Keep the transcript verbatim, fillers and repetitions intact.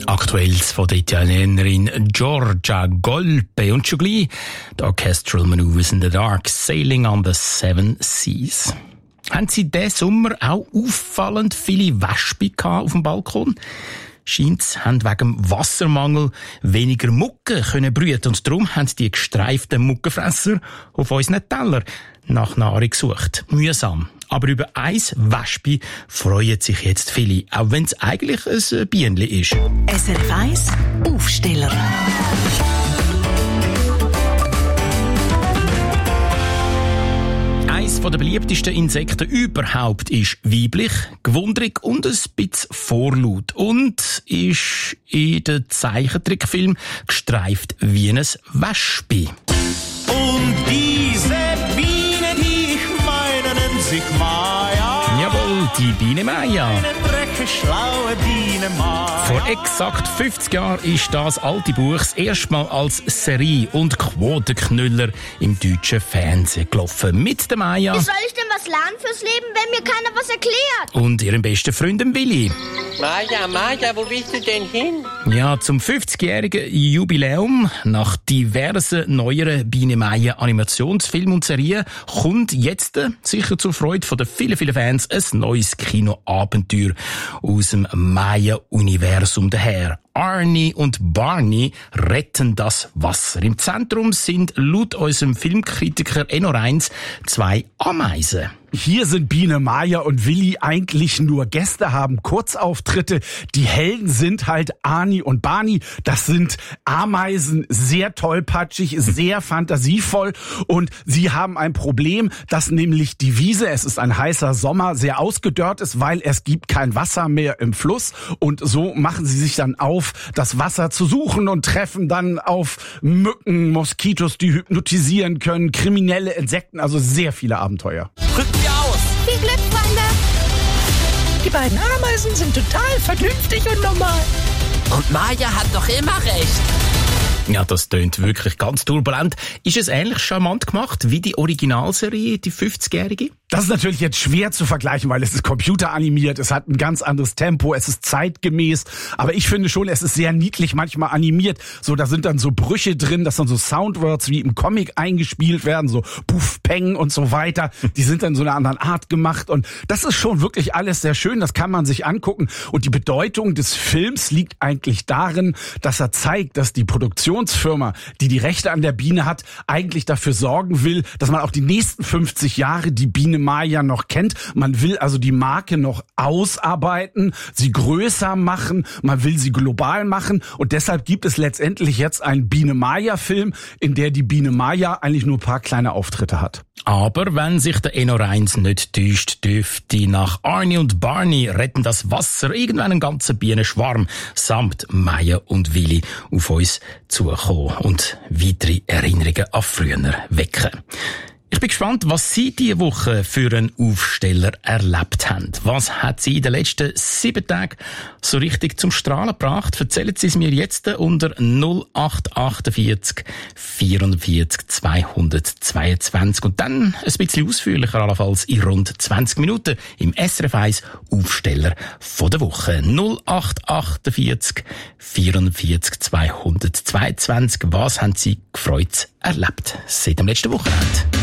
Aktuelles von der Italienerin Giorgia Golpe und schon gleich die Orchestral Maneuvers in the Dark, Sailing on the Seven Seas. Haben Sie diesen Sommer auch auffallend viele Wespen auf dem Balkon? Scheint's, haben wegen dem Wassermangel weniger Mucke können brüten und darum haben die gestreiften Muckenfresser auf unseren Teller nach Nahrung gesucht. Mühsam. Aber über eins Wespe freuen sich jetzt viele, auch wenn es eigentlich ein Bienenli ist. S R F eins Aufsteller. Eines der beliebtesten Insekten überhaupt ist weiblich, gewundrig und ein bisschen vorlaut. Und ist in den Zeichentrickfilm gestreift wie ein Wespe. Und diese Biene, die ich meine, nennt sich Maya. Jawohl, die Biene Maya. Eine freche, schlaue Biene Maya. Vor exakt fünfzig Jahren ist das alte Buch das erste Mal als Serie und Quotenknüller im deutschen Fernsehen gelaufen. Mit der Maya. Wie soll ich denn was lernen fürs Leben, wenn mir keiner was erklärt? Und ihrem besten Freund dem Willi. Maya, Maya, wo bist du denn hin? Ja, zum fünfzigjährigen Jubiläum nach diversen neueren Biene Maya Animationsfilmen und Serien kommt jetzt, äh, sicher zur Freude von den vielen, vielen Fans, ein neues Kinoabenteuer aus dem Maya-Universum daher. Arnie und Barney retten das Wasser. Im Zentrum sind laut unserem Filmkritiker Enno Reins zwei Ameisen. Hier sind Biene Maya und Willi eigentlich nur Gäste, haben Kurzauftritte. Die Helden sind halt Arnie und Barney. Das sind Ameisen, sehr tollpatschig, sehr fantasievoll. Und sie haben ein Problem, dass nämlich die Wiese, es ist ein heißer Sommer, sehr ausgedörrt ist, weil es gibt kein Wasser mehr im Fluss. Und so machen sie sich dann auf, das Wasser zu suchen und treffen dann auf Mücken, Moskitos, die hypnotisieren können, kriminelle Insekten, also sehr viele Abenteuer. Rückt sie aus. Viel Glück, Freunde! Die beiden Ameisen sind total vernünftig und normal. Und Maya hat doch immer recht. Ja, das tönt wirklich ganz turbulent. Ist es ähnlich charmant gemacht wie die Originalserie, die fünfzigjährige? Das ist natürlich jetzt schwer zu vergleichen, weil es ist computeranimiert, es hat ein ganz anderes Tempo, es ist zeitgemäß, aber ich finde schon, es ist sehr niedlich manchmal animiert, so da sind dann so Brüche drin, dass dann so Soundwords wie im Comic eingespielt werden, so Puff, Peng und so weiter, die sind dann so einer anderen Art gemacht und das ist schon wirklich alles sehr schön, das kann man sich angucken und die Bedeutung des Films liegt eigentlich darin, dass er zeigt, dass die Produktionsfirma, die die Rechte an der Biene hat, eigentlich dafür sorgen will, dass man auch die nächsten fünfzig Jahre die Biene Maya noch kennt. Man will also die Marke noch ausarbeiten, sie größer machen, man will sie global machen und deshalb gibt es letztendlich jetzt einen Biene Maya Film, in der die Biene Maya eigentlich nur ein paar kleine Auftritte hat. Aber wenn sich der Enno Reins nicht täuscht, dürfte nach Arnie und Barney retten das Wasser irgendwann einen ganzen Bienenschwarm samt Maya und Willi auf uns zukommen und weitere Erinnerungen an früher wecken. Ich bin gespannt, was Sie diese Woche für einen Aufsteller erlebt haben. Was hat Sie in den letzten sieben Tagen so richtig zum Strahlen gebracht? Erzählen Sie es mir jetzt unter null acht achtundvierzig vierundvierzig zweihundertzweiundzwanzig und dann ein bisschen ausführlicher, allenfalls in rund zwanzig Minuten im S R F eins Aufsteller von der Woche. null acht achtundvierzig vierundvierzig zweihundertzweiundzwanzig. Was haben Sie gefreut erlebt seit dem letzten Wochenende?